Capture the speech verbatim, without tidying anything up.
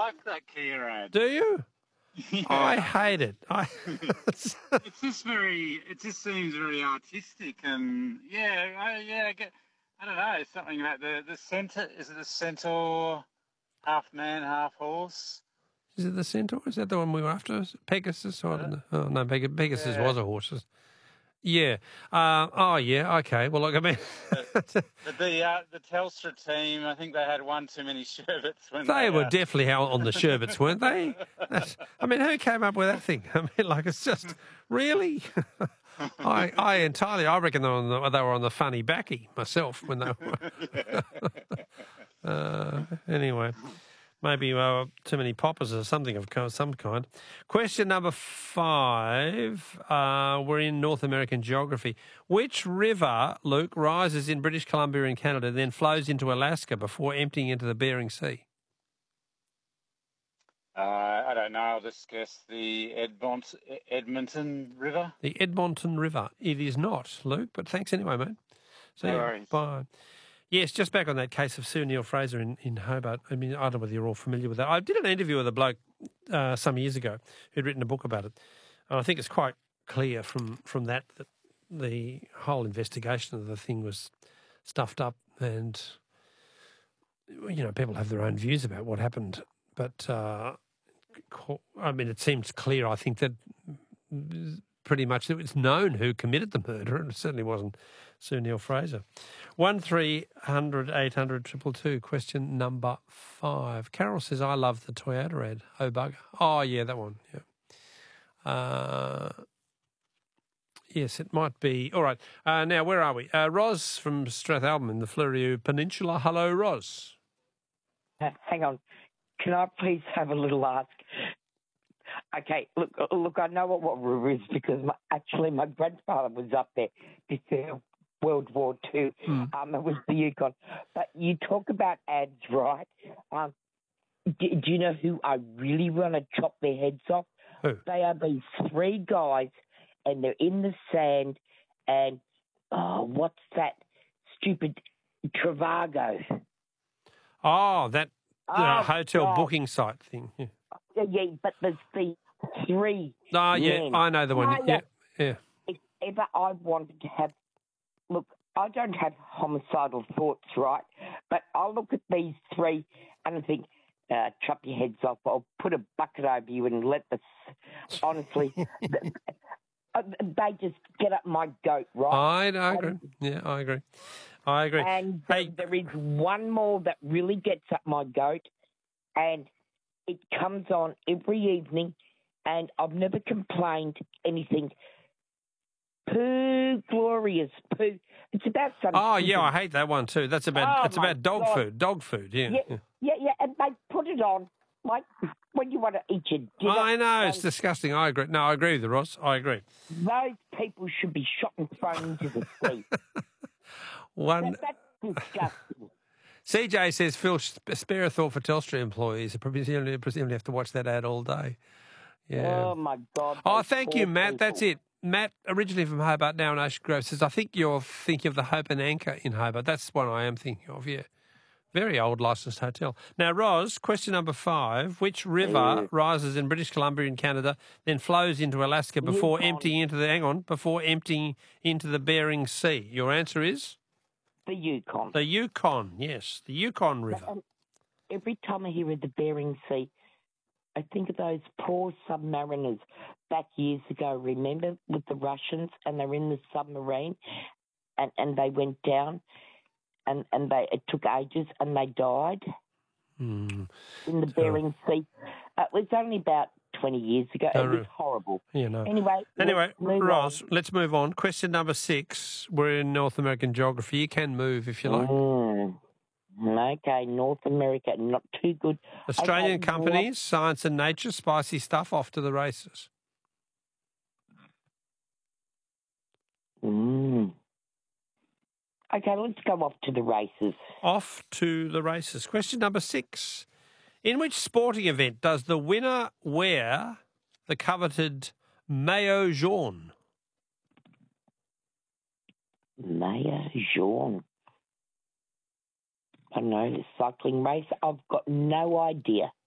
like that Kia ad. Do you? Yeah. I hate it. I. It's just very. It just seems very artistic, and yeah, I, yeah. I, get, I don't know, something about the the centaur. Is it the centaur, half man, half horse? Is it the centaur? Is that the one we were after? Pegasus? Or I don't know. Oh no, Peg- Pegasus Yeah. was a horse. Yeah. Uh, oh yeah. Okay. Well, look, I mean, But, but the uh, the Telstra team, I think they had one too many sherbets when they they were uh... definitely out on the sherbets, weren't they? That's, I mean, who came up with that thing? I mean, like, it's just really. I, I entirely, I reckon they were on the, they were on the funny backy myself when they were. uh, anyway, maybe uh, too many poppers or something of co- some kind. Question number five. Uh, we're in North American geography. Which river, Luke, rises in British Columbia in Canada, then flows into Alaska before emptying into the Bering Sea? Uh, I don't know. I'll just guess the Edmont, Edmonton River. The Edmonton River. It is not, Luke, but thanks anyway, mate. See No you. worries. Bye. Yes, just back on that case of Sue Neil-Fraser in, in Hobart. I mean, I don't know whether you're all familiar with that. I did an interview with a bloke uh, some years ago who'd written a book about it. And I think it's quite clear from, from that that the whole investigation of the thing was stuffed up and, you know, people have their own views about what happened. But, uh, I mean, it seems clear, I think, that pretty much it's known who committed the murder, and it certainly wasn't Sue Neil-Fraser. One three hundred eight hundred triple two. Question number five. Carol says, "I love the Toyota ad." Oh bugger! Oh yeah, that one. Yeah. Uh, yes, it might be. All right. Uh, now, where are we? Uh, Ros from Strathalbyn in the Fleurieu Peninsula. Hello, Ros. Hang on. Can I please have a little ask? Okay, look, look. I know what, what river is because my, actually my grandfather was up there before World War Two. Mm. Um, it was the Yukon. But you talk about ads, right? Um, do, do you know who I really want to chop their heads off? Who? They are these three guys, and they're in the sand, and oh, what's that stupid Trivago? Oh, that uh, Oh, hotel God. booking site thing. Yeah. Yeah, yeah, but there's the three. Oh, yeah, men. I know the one. Oh, Yeah, yeah. If ever I wanted to have, look, I don't have homicidal thoughts, right? But I look at these three and I think, uh, chop your heads off. I'll put a bucket over you and let the, honestly, they, they just get up my goat, right? I, I agree. And, yeah, I agree. I agree. And hey. there is one more that really gets up my goat, and it comes on every evening, and I've never complained anything. Poo, glorious poo. It's about some. Oh yeah, I hate that one too. That's about Oh, it's about dog God. food. Dog food. Yeah. Yeah, yeah. yeah, yeah, and they put it on like when you want to eat your dinner. I know it's and disgusting. I agree. No, I agree with you, Ross. I agree. Those people should be shot and thrown into the sea. One. That, that's disgusting. C J says, Phil, spare a thought for Telstra employees. They presumably, presumably have to watch that ad all day. Yeah. Oh, my God. Oh, those thank poor you, Matt. people. That's it. Matt, originally from Hobart, now in Ocean Grove, says, I think you're thinking of the Hope and Anchor in Hobart. That's one I am thinking of, yeah. Very old licensed hotel. Now, Ros, question number five. Which river Yeah. rises in British Columbia in Canada, then flows into Alaska before Yukon. emptying into the, hang on, before emptying into the Bering Sea? Your answer is? The Yukon. The Yukon, yes. The Yukon River. Um, every time I hear of the Bering Sea, I think of those poor submariners back years ago, remember, with the Russians, and they were in the submarine, and, and they went down, and, and they it took ages, and they died Mm. in the Bering Sea. Uh, it was only about twenty years ago. No, it was no. horrible. Yeah, no. Anyway, Anyway, let's move Ross, on. let's move on. Question number six. We're in North American geography. You can move if you like. Mm. Okay, North America, not too good. Australian Okay, companies, Science and Nature, spicy stuff, off to the races. Mm. Okay, let's go off to the races. Off to the races. Question number six. In which sporting event does the winner wear the coveted maillot jaune? Maillot jaune. I don't know, the cycling race. I've got no idea.